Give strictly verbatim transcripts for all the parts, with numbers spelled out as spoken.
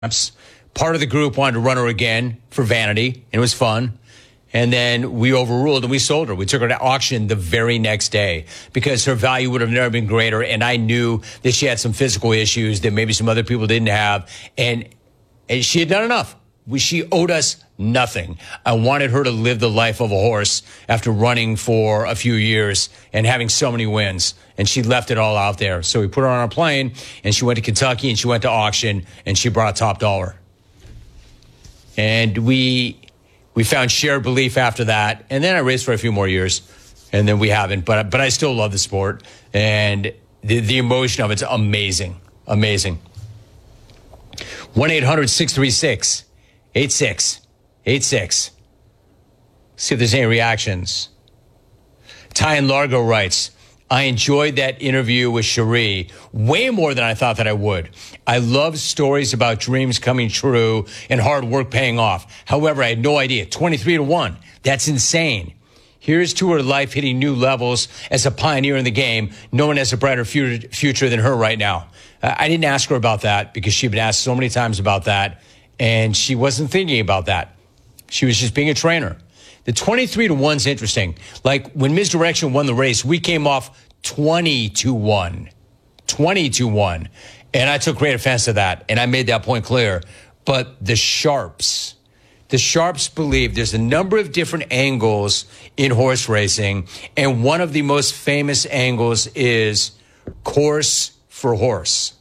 Part of the group wanted to run her again for vanity, and it was fun. And then we overruled and we sold her. We took her to auction the very next day because her value would have never been greater. And I knew that she had some physical issues that maybe some other people didn't have. And, and she had done enough. We, she owed us nothing. I wanted her to live the life of a horse after running for a few years and having so many wins. And she left it all out there. So we put her on a plane and she went to Kentucky and she went to auction and she brought top dollar. And we... We found shared belief after that, and then I raced for a few more years, and then we haven't. But but I still love the sport, and the, the emotion of it's amazing, amazing. one eight hundred six three six eight six eight six. See if there's any reactions. Ty in Largo writes, I enjoyed that interview with Cherie way more than I thought that I would. I love stories about dreams coming true and hard work paying off. However, I had no idea. twenty-three to one. That's insane. Here's to her life hitting new levels as a pioneer in the game. No one has a brighter future than her right now. I didn't ask her about that because she'd been asked so many times about that, and she wasn't thinking about that. She was just being a trainer. The twenty-three to one's interesting. Like when Misdirection won the race, we came off twenty to one. twenty to one. And I took great offense to that, and I made that point clear. But the Sharps, the Sharps believe there's a number of different angles in horse racing, and one of the most famous angles is course for horse.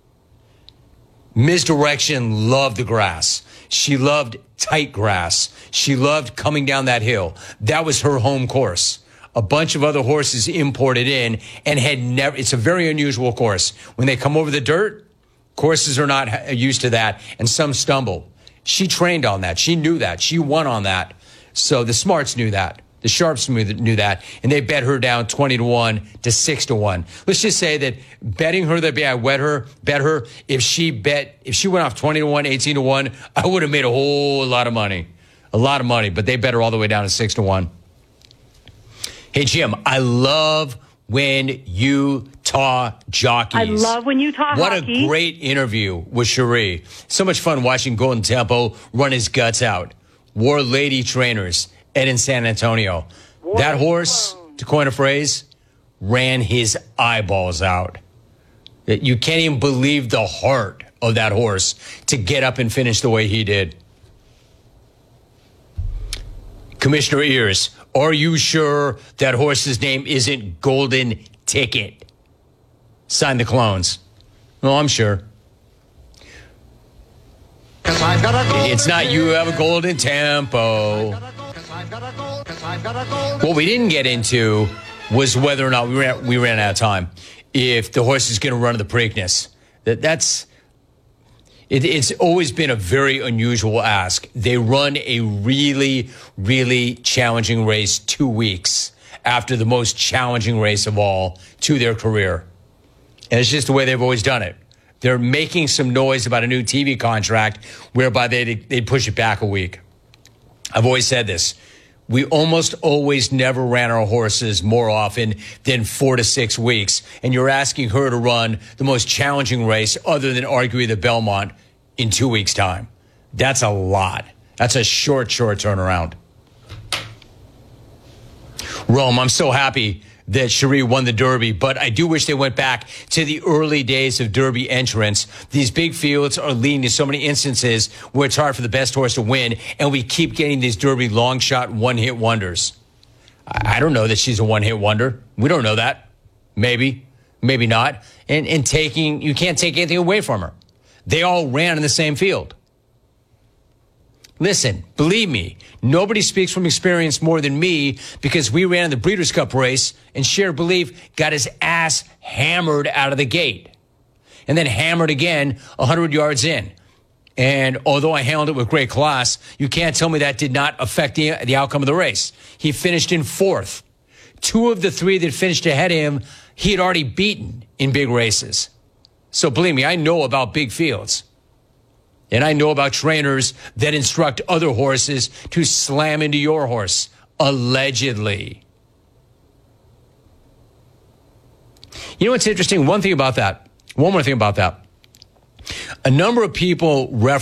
Misdirection loved the grass. She loved tight grass. She loved coming down that hill. That was her home course. A bunch of other horses imported in and had never, it's a very unusual course. When they come over the dirt, courses are not used to that, and some stumble. She trained on that. She knew that. She won on that. So the Smarts knew that. The Sharps knew that, and they bet her down twenty to one to six to one. Let's just say that betting her that I wet her, bet her, if she bet, if she went off twenty to one, eighteen to one, I would have made a whole lot of money. A lot of money, but they bet her all the way down to six to one. Hey, Jim, I love when you talk jockeys. I love when you talk What hockey. A great interview with Cherie. So much fun watching Golden Tempo run his guts out. War Lady Trainers, Ed in San Antonio. War that horse, to coin a phrase, ran his eyeballs out. You can't even believe the heart of that horse to get up and finish the way he did. Commissioner Ears, are you sure that horse's name isn't Golden Ticket? Sign the clones. Well, I'm sure. It's not you have a Golden Tempo. What we didn't get into was whether or not we ran, we ran out of time. If the horse is going to run the Preakness. That, that's... It, it's always been a very unusual ask. They run a really, really challenging race two weeks after the most challenging race of all to their career. And it's just the way they've always done it. They're making some noise about a new T V contract whereby they'd, they'd push it back a week. I've always said this. We almost always never ran our horses more often than four to six weeks. And you're asking her to run the most challenging race other than arguably the Belmont in two weeks' time. That's a lot. That's a short, short turnaround. Rome, I'm so happy that Cherie won the Derby, but I do wish they went back to the early days of Derby entrance. These big fields are leading to so many instances where it's hard for the best horse to win, and we keep getting these Derby long shot one-hit wonders. I don't know that she's a one-hit wonder. We don't know that. Maybe, maybe not. And, and taking, you can't take anything away from her. They all ran in the same field. Listen, believe me, nobody speaks from experience more than me because we ran in the Breeders' Cup race and Shared Belief got his ass hammered out of the gate and then hammered again one hundred yards in. And although I handled it with great class, you can't tell me that did not affect the, the outcome of the race. He finished in fourth. Two of the three that finished ahead of him, he had already beaten in big races. So believe me, I know about big fields. And I know about trainers that instruct other horses to slam into your horse, allegedly. You know what's interesting? One thing about that. One more thing about that. A number of people reference